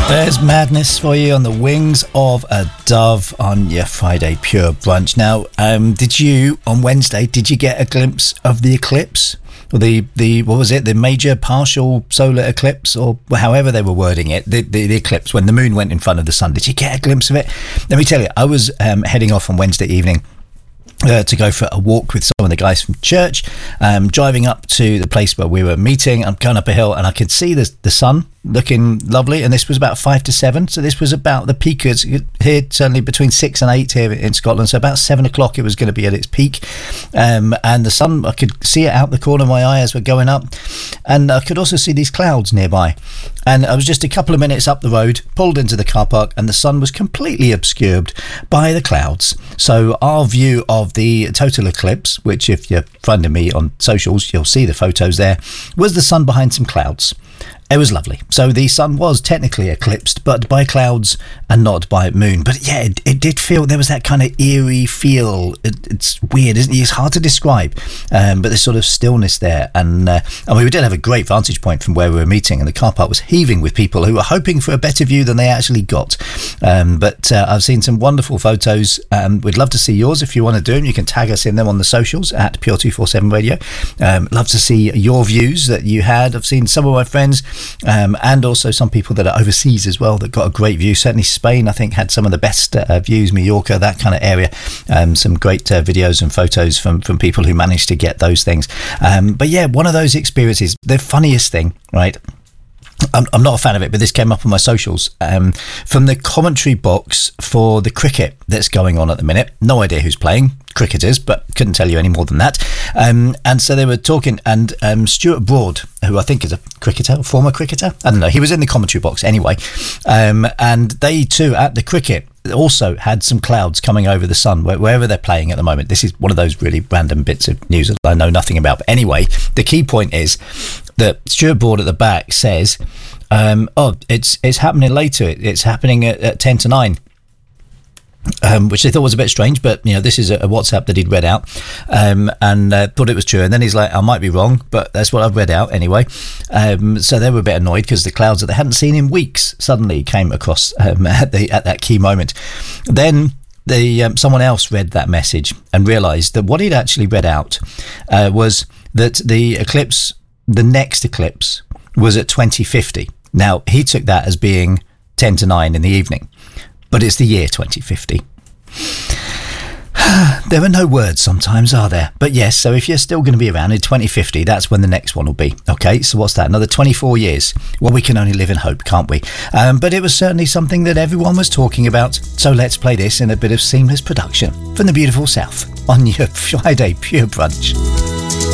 There's madness for you on the wings of a dove on your Friday Pure Brunch. Now, did you, on Wednesday, did you get a glimpse of the eclipse? Or the what was it, the major partial solar eclipse, or however they were wording it, the eclipse when the moon went in front of the sun? Did you get a glimpse of it? Let me tell you, I was heading off on Wednesday evening to go for a walk with some of the guys from church, driving up to the place where we were meeting. I'm going up a hill and I could see the sun looking lovely, and this was about 5 to 7, so this was about the peak here, certainly between 6 and 8 here in Scotland, so about 7 o'clock it was going to be at its peak, and the sun, I could see it out the corner of my eye as we're going up, and I could also see these clouds nearby, and I was just a couple of minutes up the road, pulled into the car park, and the sun was completely obscured by the clouds. So our view of the total eclipse, which if you're finding me on socials you'll see the photos there, was the sun behind some clouds. It was lovely. So the sun was technically eclipsed, but by clouds and not by moon. But yeah, it did feel, there was that kind of eerie feel. It's weird, isn't it? It's hard to describe, but there's sort of stillness there. And we did have a great vantage point from where we were meeting, and the car park was heaving with people who were hoping for a better view than they actually got. But I've seen some wonderful photos. We'd love to see yours. If you want to do them, you can tag us in them on the socials at Pure 247 Radio. Love to see your views that you had. I've seen some of my friends, and also some people that are overseas as well that got a great view. Certainly Spain, I think, had some of the best views, Mallorca, that kind of area. Some great videos and photos from people who managed to get those things. But yeah, one of those experiences, the funniest thing, right? I'm not a fan of it, but this came up on my socials, from the commentary box for the cricket that's going on at the minute. No idea who's playing, cricketers, but couldn't tell you any more than that. And so they were talking, and Stuart Broad, who I think is a cricketer, former cricketer, I don't know, he was in the commentary box anyway, and they too at the cricket also had some clouds coming over the sun wherever they're playing at the moment. This is one of those really random bits of news that I know nothing about, but anyway, the key point is that Stuart Broad at the back says, it's happening later, it's happening at 10 to 9, which they thought was a bit strange, but you know, this is a WhatsApp that he'd read out, and thought it was true, and then he's like, I might be wrong, but that's what I've read out anyway. So they were a bit annoyed because the clouds that they hadn't seen in weeks suddenly came across at that key moment. Then someone else read that message and realised that what he'd actually read out was that the eclipse, the next eclipse, was at 2050. Now he took that as being 10 to 9 in the evening, but it's the year 2050. There are no words sometimes, are there? But yes, so if you're still going to be around in 2050, that's when the next one will be. Okay, so what's that? Another 24 years? Well, we can only live in hope, can't we? But it was certainly something that everyone was talking about. So let's play this in a bit of seamless production from the beautiful South on your Friday Pure Brunch.